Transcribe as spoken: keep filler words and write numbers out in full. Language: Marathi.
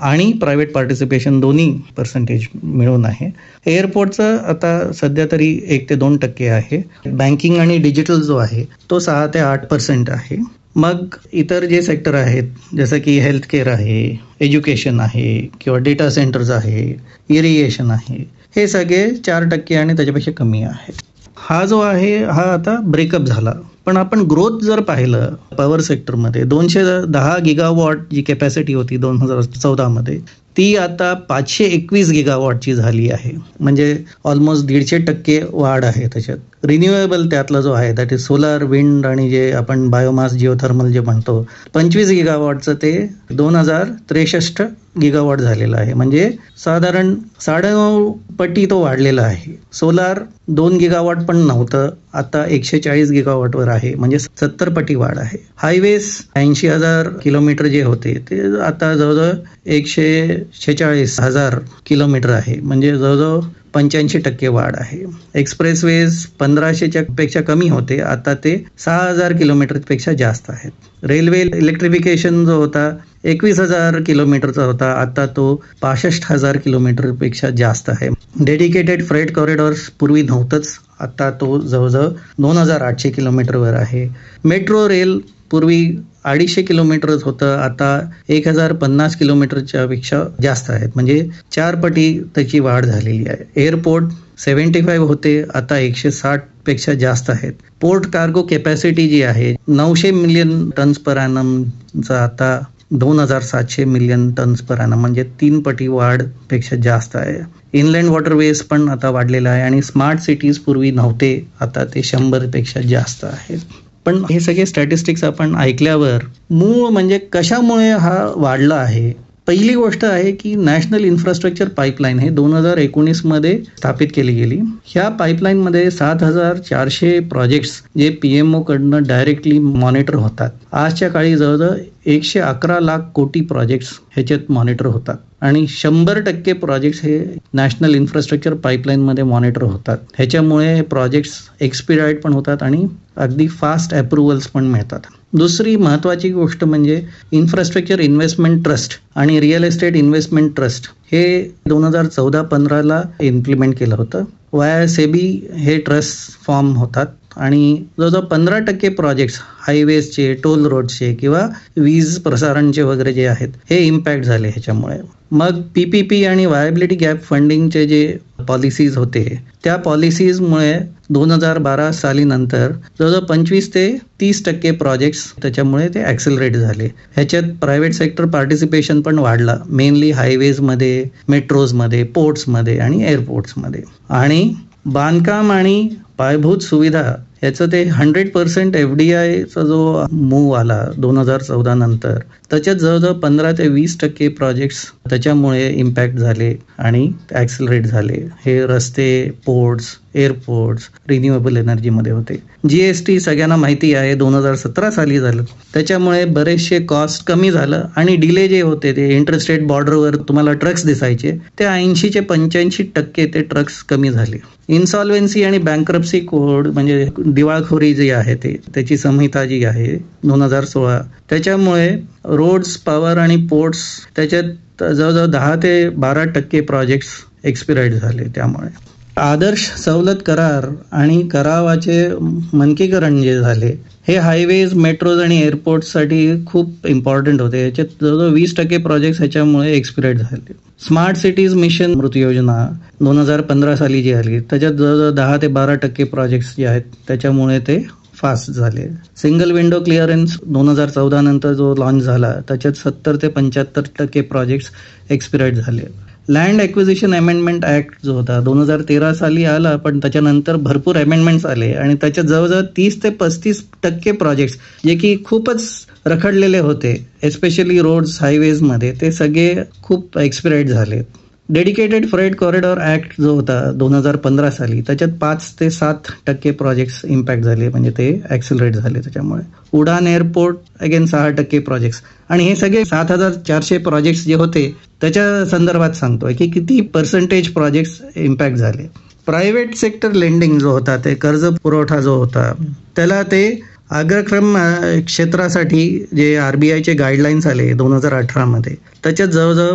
आणि प्रायव्हेट पार्टिसिपेशन दोन्ही पर्सेंटेज मिळून आहे. एअरपोर्टचं आता सध्या तरी एक ते दोन टक्के आहे. बँकिंग आणि डिजिटल जो आहे तो सहा ते आठ पर्सेंट आहे. मग इतर जे सेक्टर आहेत जसं की हेल्थ केअर आहे, एज्युकेशन आहे किंवा डेटा सेंटर्स आहे, इरिगेशन आहे, हे सगळे चार टक्के आणि त्याच्यापेक्षा कमी आहे. हा जो आहे हा आता ब्रेकअप झाला. पण आपण ग्रोथ जर पाहिलं पॉवर सेक्टरमध्ये दोनशे दहा गिगावॉट जी कॅपॅसिटी होती दोन हजार चौदामध्ये ती आता पाचशे एकवीस गिगावॉटची झाली आहे. म्हणजे ऑलमोस्ट दीडशे टक्के वाढ आहे त्याच्यात. रिन्युएबल त्यातला जो आहे दॅट इज सोलार, विंड आणि जे आपण बायोमास जिओथर्मल जे म्हणतो पंचवीस गिगावॉटचं ते दोन हजार त्रेसष्ट गिगावॉट झालेलं आहे. म्हणजे साधारण साडेनऊ पटी तो वाढलेला आहे. सोलार दोन गिगावॉट पण नव्हतं, आता एकशे चाळीस गिगावॉटवर आहे, म्हणजे सत्तर पटी वाढ आहे. हायवेज ऐंशी हजार किलोमीटर जे होते ते आता जवळजवळ एकशे शेहेचाळीस हजार किलोमीटर आहे, म्हणजे जवळजवळ पंच्याऐंशी टक्के वाढ आहे. एक्सप्रेसवेज पंधराशेच्या पेक्षा कमी होते, आता ते सहा हजार किलोमीटरपेक्षा जास्त आहेत. रेल्वे इलेक्ट्रिफिकेशन जो होता एकवीस हजार किलोमीटरचा होता, आता तो पासष्ट हजार किलोमीटरपेक्षा जास्त आहे. डेडिकेटेड फ्रेट कॉरिडॉर्स पूर्वी नव्हतंच, आता तो जवळजवळ दोन हजार आठशे किलोमीटरवर आहे. मेट्रो रेल पूर्वी अडीचशे किलोमीटरच होतं, आता एक हजार पन्नास किलोमीटरच्या पेक्षा जास्त आहेत, म्हणजे चार पटी त्याची वाढ झालेली आहे. एअरपोर्ट सेव्हन्टी फाईव्ह होते, आता एकशे साठ पेक्षा जास्त आहेत. पोर्ट कार्गो कॅपॅसिटी जी आहे नऊशे मिलियन टन्स पर ॲनमचा आता दोन हजार सातशे मिलियन टन्स पर ॲनम, म्हणजे तीन पटी वाढ पेक्षा जास्त आहे. इनलँड वॉटरवेज पण आता वाढलेला आहे आणि स्मार्ट सिटीज पूर्वी नव्हते, आता ते शंभर पेक्षा जास्त आहेत. पण हे सगळे स्टॅटिस्टिक्स आपण ऐकल्यावर मूळ म्हणजे कशामुळे हा वाढला आहे. पहिली गोष्ट आहे की नॅशनल इन्फ्रास्ट्रक्चर पाईपलाईन हे दोन हजार एकोणीसमध्ये स्थापित केली गेली. ह्या पाईपलाईनमध्ये सात हजार चारशे projects J P M ओकडनं directly monitor होतात. आजच्या काळी जवळजवळ एकशे अकरा लाख कोटी प्रोजेक्ट्स ह्याच्यात मॉनिटर होतात आणि शंभर टक्के प्रोजेक्ट्स हे नॅशनल इन्फ्रास्ट्रक्चर पाईपलाईनमध्ये मॉनिटर होतात. ह्याच्यामुळे हे प्रोजेक्ट्स एक्सपिडाईट पण होतात आणि अगदी फास्ट अप्रुव्हल्स पण मिळतात. दुसरी महत्त्वाची गोष्ट म्हणजे इन्फ्रास्ट्रक्चर इन्व्हेस्टमेंट ट्रस्ट आणि रिअल एस्टेट इन्व्हेस्टमेंट ट्रस्ट हे दोन हजार चौदा पंधराला इम्प्लिमेंट केलं होतं. वाया सेबी हे ट्रस्ट फॉर्म होतात आणि जवळजवळ पंधरा टक्के प्रोजेक्ट्स हायवेजचे, टोल रोडचे किंवा वीज प्रसारणचे वगैरे जे आहेत हे इम्पॅक्ट झाले ह्याच्यामुळे. मग पी पी पी आणि वायबिलिटी गॅप फंडिंगचे जे पॉलिसीज होते त्या पॉलिसीजमुळे दोन हजार बारा साली नंतर जवळजवळ पंचवीस ते तीस टक्के प्रोजेक्ट्स त्याच्यामुळे ते ॲक्सेलरेट झाले. ह्याच्यात प्रायव्हेट सेक्टर पार्टिसिपेशन पण वाढला, मेनली हायवेजमध्ये, मेट्रोजमध्ये, पोर्ट्समध्ये आणि एअरपोर्ट्समध्ये. आणि बांधकाम आणि पायाभूत सुविधा याचं ते हंड्रेड पर्सेंट एफ डी आयचा जो मूव्ह आला दोन हजार चौदा नंतर त्याच्यात जवळजवळ पंधरा ते वीस टक्के प्रोजेक्ट्स त्याच्यामुळे इम्पॅक्ट झाले आणि ॲक्सेलरेट झाले. हे रस्ते, पोर्ट्स, एअरपोर्ट्स, रिन्युएबल एनर्जीमध्ये होते. जी एस टी सगळ्यांना माहिती आहे दोन हजार सतरा साली झालं, त्याच्यामुळे बरेचसे कॉस्ट कमी झालं आणि डिले जे होते ते इंटरस्टेट बॉर्डरवर तुम्हाला ट्रक्स दिसायचे ते ऐंशीचे पंच्याऐंशी टक्के ते ट्रक्स कमी झाले. इन्सॉल्व्हन्सी आणि बँक्रप्सी कोड म्हणजे दिवाळखोरी जी आहे ते त्याची संहिता जी आहे दोन हजार सोळा त्याच्यामुळे रोड्स, पॉवर आणि पोर्ट्स त्याच्यात जवळजवळ दहा ते बारा टक्के प्रोजेक्ट्स एक्सपिराईड झाले. त्यामुळे आदर्श सवलत करार आणि करावाचे मानकीकरण जे झाले हे हायवेज, मेट्रोज आणि एअरपोर्टसाठी खूप इम्पॉर्टंट होते. याच्यात जवळजवळ वीस टक्के प्रोजेक्ट्स ह्याच्यामुळे एक्सपिराईड झाले. स्मार्ट सिटीज मिशन मृत योजना दोन हजार पंधरा साली जी आली त्याच्यात जवळजवळ दहा ते बारा टक्के प्रोजेक्ट्स जे आहेत त्याच्यामुळे ते फास्ट झाले. सिंगल विंडो क्लिअरन्स दोन हजार चौदा नंतर जो लॉन्च झाला त्याच्यात सत्तर ते पंच्याहत्तर टक्के प्रोजेक्ट्स एक्सपिराईड झाले. लँड ॲक्विजिशन अमेंडमेंट ॲक्ट जो होता दोन हजार तेरा साली आला, पण त्याच्यानंतर भरपूर अमेंडमेंट्स आले आणि त्याच्यात जवळजवळ तीस ते पस्तीस टक्के प्रोजेक्ट्स जे की खूपच रखडलेले होते, एस्पेशली रोड्स, हायवेजमध्ये, ते सगळे खूप एक्सपिराईड झाले. डेडिकेटेड फ्रेट कॉरिडॉर ॲक्ट जो होता दोन हजार पंधरा साली त्याच्यात पाच ते सात टक्के प्रोजेक्ट्स इम्पॅक्ट झाले, म्हणजे ते ॲक्सेलरेट झाले. त्याच्यामुळे उडान एअरपोर्ट अगेन सहा टक्के प्रोजेक्ट्स. आणि हे सगळे सात हजार चारशे प्रोजेक्ट्स जे होते त्याच्या संदर्भात सांगतोय की किती पर्सेंटेज प्रोजेक्ट्स इम्पॅक्ट झाले. प्रायव्हेट सेक्टर लेंडिंग जो होता ते कर्ज पुरवठा जो होता त्याला ते अग्रक्रम क्षेत्रासाठी जे आरबीआयचे गाईडलाईन्स आले दोन हजार अठरामध्ये त्याच्यात जवळजवळ